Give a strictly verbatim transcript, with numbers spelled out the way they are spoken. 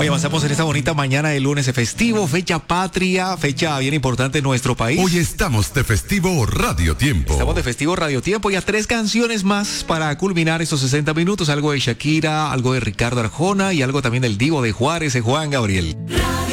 Hoy avanzamos en esta bonita mañana de lunes de festivo, fecha patria, fecha bien importante en nuestro país. Hoy estamos de festivo Radio Tiempo. Estamos de festivo Radio Tiempo y a tres canciones más para culminar estos sesenta minutos. Algo de Shakira, algo de Ricardo Arjona y algo también del divo de Juárez, de Juan Gabriel.